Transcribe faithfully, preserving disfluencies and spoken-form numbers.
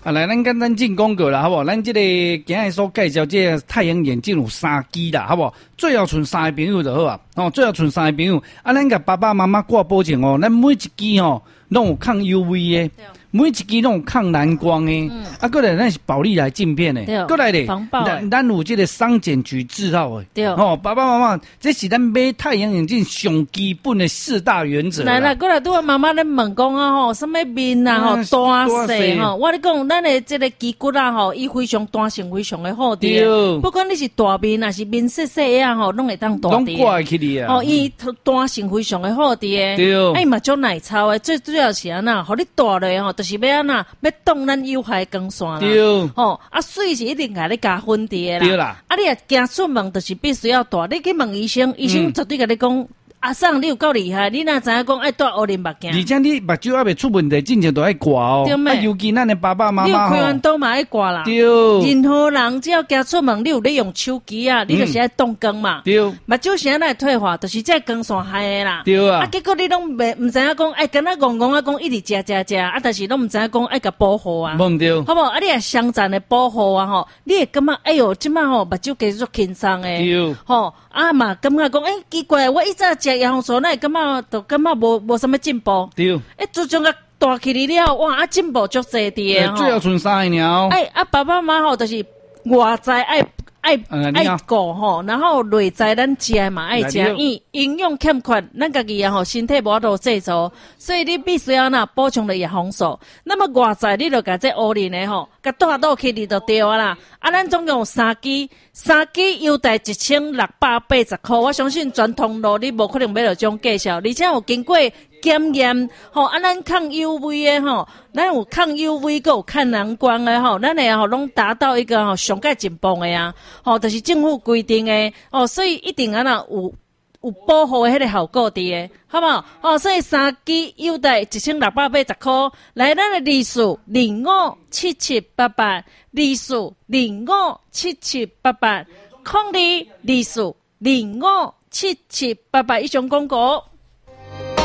啊，来，咱简单进广告啦，好不好？咱这个今日所介绍这个太阳眼镜有三支啦，好不好？最后剩三个朋友就好啊，哦，最后剩三个朋友，啊，咱甲爸爸妈妈挂保证哦，咱每一支吼拢有抗 U V 的。每一支拢有抗蓝光的，嗯、啊，过来咱是宝丽来镜片的，过来咧，咱咱有这个商检局字号的，对哦，爸爸妈妈，这是咱买太阳眼镜上基本的四大原则。 来来，过来，拄啊妈妈咧问讲啊吼，什么面啊吼，大细吼，我咧讲，咱的这个肌骨啊吼，伊非常大性非常的好的，不管你是大面还是面细细啊吼，拢会当大的， 拢挂起哩啊， 哦，伊大性非常的好的，对，哎嘛种奶超的，最主要是安那，互你大咧吼。就是要安那，要挡咱有害光线啦。 对， 吼啊，水是一定甲你加分的啦。 对啦， 啊，你也行出门，就是必须要戴。你去问医生，医生绝对甲你讲。阿桑，你有够厉害！你哪知影讲爱戴乌林目镜？ 而且你目睭还未出问题，进前都爱挂哦。对啊，尤其咱的爸爸妈妈， 你有开完刀嘛爱挂啦。 对， 任何人只要行出门，你有咧用手机啊，你就是爱动光嘛。对，目睭先来退化，就是这光线害的啦。对啊。啊，结果你拢袂唔知影讲，爱跟咱戆戆啊讲，一直食食食啊，但是拢唔知影讲爱甲保护啊。冇对，好不好？啊，你也相赞的保护啊吼，你会感觉哎哟，即摆吼目睭继续轻松诶。对，吼啊嘛，感觉讲，哎，奇怪，我一早食叶红素，那感觉都感觉无无什么进步。对，哎，自从个大起嚟了，哇，啊进步足济啲最后剩三个鸟。 哎，啊爸爸妈妈吼，就是外在爱爱爱顾吼，然后内在咱食嘛爱食，因营养欠缺，咱家己啊吼身体无法度制造，所以你必须要呐补充的叶红素。那么外在你就甲这乌磷的吼，甲倒倒起嚟就对啊啦。啊，咱总共有三支，三支优待一千六百八十块，我相信全通路你无可能买到这种价钱，而且有经过检验，吼啊，咱抗 U V 的吼，咱有抗 U V， 个有抗蓝光的吼，咱的吼拢达到一个吼上界进步的啊，吼，就是政府规定的哦，所以一定啊那有。有保护的迄个效果伫诶，好不好？哦，所以三支优待一千六百八十块，来咱的利数零五七七八八，利数零五七七八八，空利利数零五七七八八，以上广告。